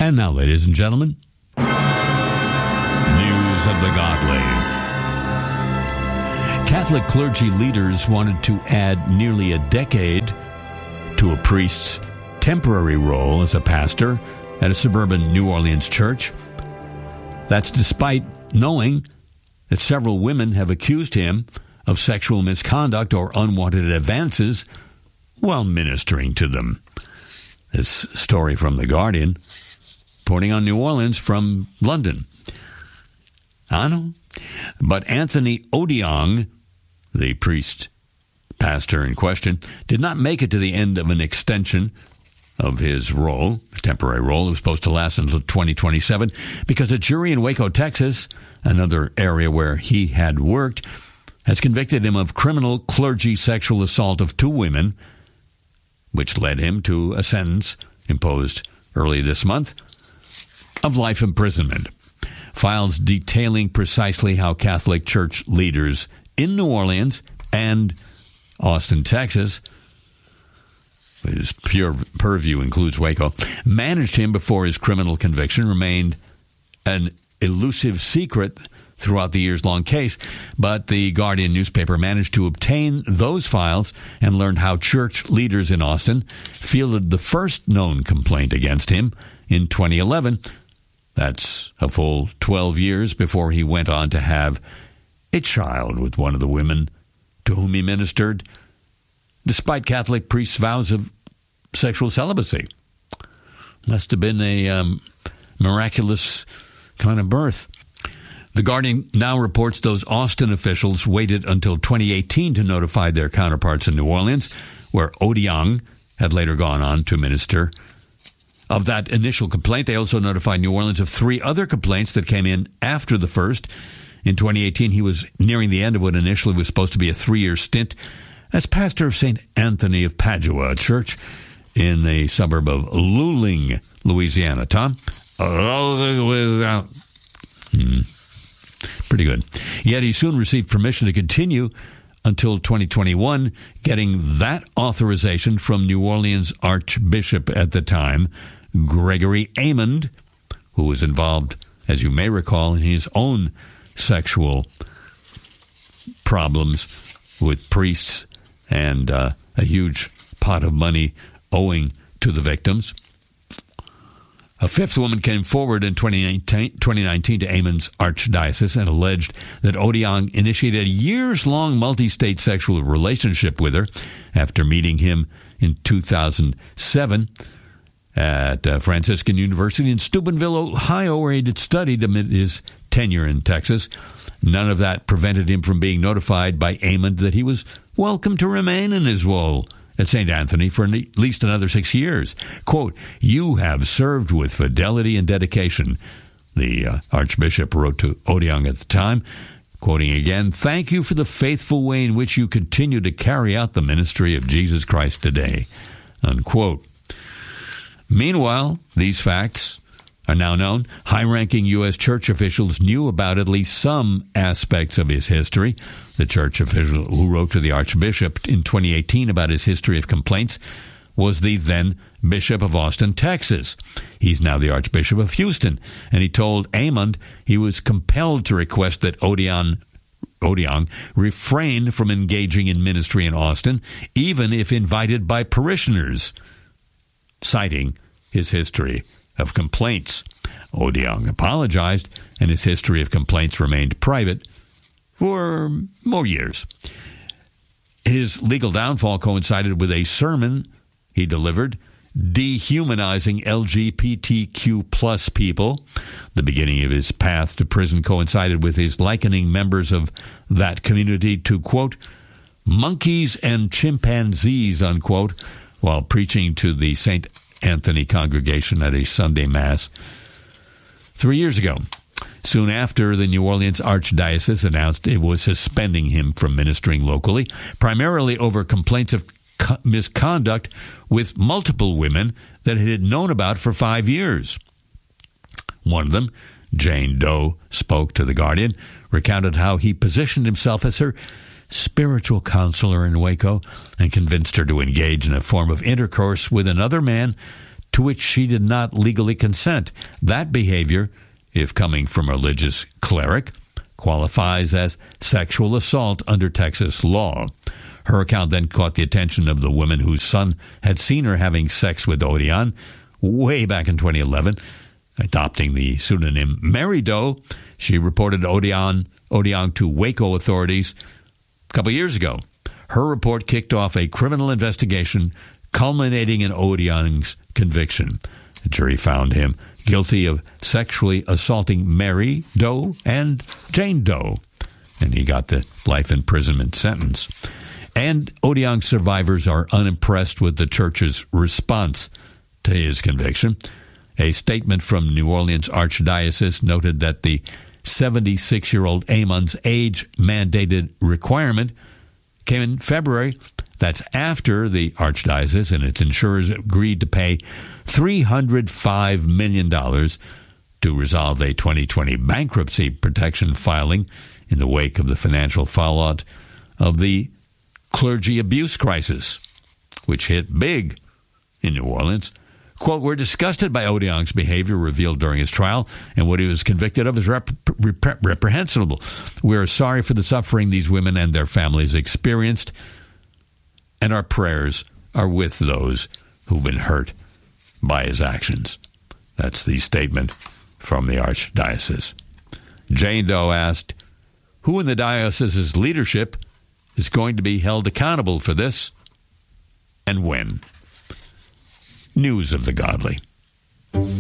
And now, ladies and gentlemen, news of the godly. Catholic clergy leaders wanted to add nearly a decade to a priest's temporary role as a pastor at a suburban New Orleans church. That's despite knowing that several women have accused him of sexual misconduct or unwanted advances while ministering to them. This story from The Guardian, reporting on New Orleans from London. I know. But Anthony Odiong, the priest pastor in question, did not make it to the end of an extension of his role, a temporary role. It was supposed to last until 2027 because a jury in Waco, Texas, another area where he had worked, has convicted him of criminal clergy sexual assault of 2 women, which led him to a sentence imposed early this month of life imprisonment. Files detailing precisely how Catholic Church leaders in New Orleans and Austin, Texas, his purview includes Waco, managed him before his criminal conviction remained an elusive secret throughout the years-long case, but the Guardian newspaper managed to obtain those files and learned how church leaders in Austin fielded the first known complaint against him in 2011. That's a full 12 years before he went on to have a child with one of the women to whom he ministered, despite Catholic priests' vows of sexual celibacy. Must have been a miraculous kind of birth. The Guardian now reports those Austin officials waited until 2018 to notify their counterparts in New Orleans, where Odiong had later gone on to minister. Of that initial complaint, they also notified New Orleans of 3 other complaints that came in after the first. In 2018, he was nearing the end of what initially was supposed to be a 3-year stint as pastor of St. Anthony of Padua, a church in the suburb of Luling, Louisiana. Tom? Pretty good. Yet he soon received permission to continue until 2021, getting that authorization from New Orleans Archbishop at the time, Gregory Aymond, who was involved, as you may recall, in his own sexual problems with priests and a huge pot of money owing to the victims. A 5th woman came forward in 2019 to Aymond's archdiocese and alleged that Odiong initiated a years-long multi-state sexual relationship with her after meeting him in 2007 at Franciscan University in Steubenville, Ohio, where he had studied amid his tenure in Texas. None of that prevented him from being notified by Aymond that he was welcome to remain in his role at St. Anthony for at least another 6 years. Quote, "You have served with fidelity and dedication," the Archbishop wrote to Odiong at the time, quoting again, "Thank you for the faithful way in which you continue to carry out the ministry of Jesus Christ today," unquote. Meanwhile, these facts are now known. High-ranking U.S. church officials knew about at least some aspects of his history. The church official who wrote to the Archbishop in 2018 about his history of complaints was the then Bishop of Austin, Texas. He's now the Archbishop of Houston, and he told Aymond he was compelled to request that Odiong refrain from engaging in ministry in Austin, even if invited by parishioners, citing his history of complaints. Odiong apologized, and his history of complaints remained private for more years. His legal downfall coincided with a sermon he delivered dehumanizing LGBTQ plus people. The beginning of his path to prison coincided with his likening members of that community to, quote, monkeys and chimpanzees, unquote, while preaching to the St. Anthony congregation at a Sunday Mass 3 years ago. Soon after, the New Orleans Archdiocese announced it was suspending him from ministering locally, primarily over complaints of misconduct with multiple women that it had known about for 5 years. One of them, Jane Doe, spoke to The Guardian, recounted how he positioned himself as her spiritual counselor in Waco and convinced her to engage in a form of intercourse with another man to which she did not legally consent. That behavior, if coming from a religious cleric, qualifies as sexual assault under Texas law. Her account then caught the attention of the woman whose son had seen her having sex with Odion way back in 2011. Adopting the pseudonym Mary Doe, she reported Odion to Waco authorities a couple years ago. Her report kicked off a criminal investigation culminating in Odion's conviction. The jury found him guilty of sexually assaulting Mary Doe and Jane Doe, and he got the life imprisonment sentence. And Odion survivors are unimpressed with the church's response to his conviction. A statement from New Orleans Archdiocese noted that the 76-year-old Amon's age-mandated requirement came in February. That's after the Archdiocese and its insurers agreed to pay $305 million to resolve a 2020 bankruptcy protection filing in the wake of the financial fallout of the clergy abuse crisis, which hit big in New Orleans. Quote, "We're disgusted by Odion's behavior revealed during his trial, and what he was convicted of is reprehensible. We are sorry for the suffering these women and their families experienced, and our prayers are with those who've been hurt by his actions." That's the statement from the Archdiocese. Jane Doe asked, who in the diocese's leadership is going to be held accountable for this, and when? News of the Godly.